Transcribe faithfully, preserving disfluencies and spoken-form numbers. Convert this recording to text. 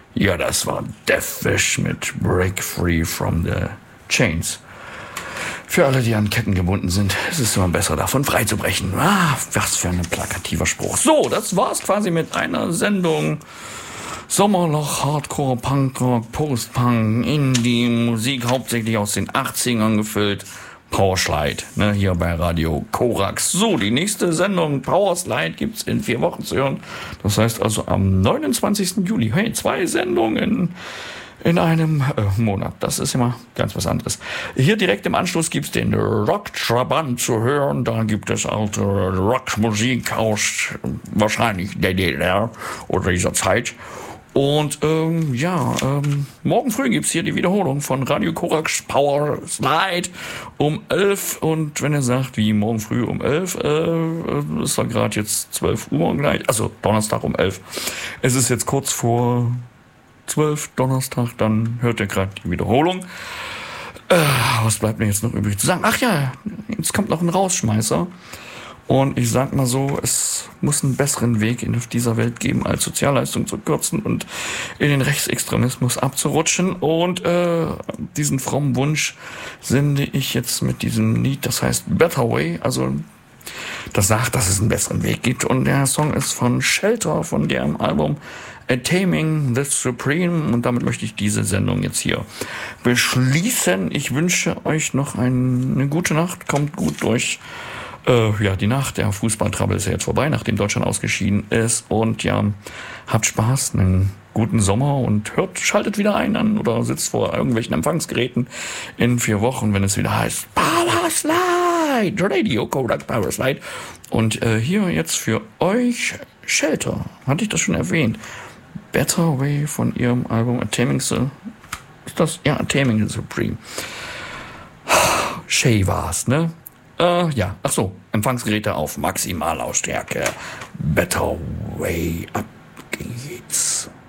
Ja, das war Deathwish mit Break Free from the Chains. Für alle, die an Ketten gebunden sind, ist es immer besser, davon freizubrechen. Ah, was für ein plakativer Spruch. So, das war's quasi mit einer Sendung. Sommerloch, Hardcore, Punkrock, Post-Punk, Indie-Musik, hauptsächlich aus den achtzigern gefüllt. Powerslide, ne, hier bei Radio Korax. So, die nächste Sendung Powerslide gibt's in vier Wochen zu hören. Das heißt also am neunundzwanzigsten Juli. Hey, zwei Sendungen in einem äh, Monat. Das ist immer ganz was anderes. Hier direkt im Anschluss gibt's den Rock Trabant zu hören. Da gibt es alte Rockmusik aus wahrscheinlich der D D R oder dieser Zeit. Und ähm, ja, ähm, morgen früh gibt's hier die Wiederholung von Radio Korax Power Slide um elf. Und wenn ihr sagt, wie morgen früh um elf, äh, ist ja gerade jetzt zwölf Uhr gleich, also Donnerstag um elf. Es ist jetzt kurz vor zwölf Donnerstag, dann hört ihr gerade die Wiederholung. Äh, was bleibt mir jetzt noch übrig zu sagen? Ach ja, jetzt kommt noch ein Rausschmeißer. Und ich sag mal so, es muss einen besseren Weg in dieser Welt geben, als Sozialleistung zu kürzen und in den Rechtsextremismus abzurutschen. Und äh, diesen frommen Wunsch sende ich jetzt mit diesem Lied, das heißt Better Way. Also das sagt, dass es einen besseren Weg gibt. Und der Song ist von Shelter, von deren Album A Taming the Supreme. Und damit möchte ich diese Sendung jetzt hier beschließen. Ich wünsche euch noch ein, eine gute Nacht. Kommt gut durch Äh, ja, die Nacht. Der Fußballtrouble ist ja jetzt vorbei, nachdem Deutschland ausgeschieden ist. Und ja, habt Spaß, einen guten Sommer und hört, schaltet wieder ein an oder sitzt vor irgendwelchen Empfangsgeräten in vier Wochen, wenn es wieder heißt Powerslide, Radio Korax Powerslide. Und äh, hier jetzt für euch Shelter. Hatte ich das schon erwähnt? Better Way von ihrem Album A Taming the... Ist das? Ja, A Taming the Supreme. Shay war's, ne? Uh, ja, ach so, Empfangsgeräte auf Maximallautstärke. Better Way, ab geht's.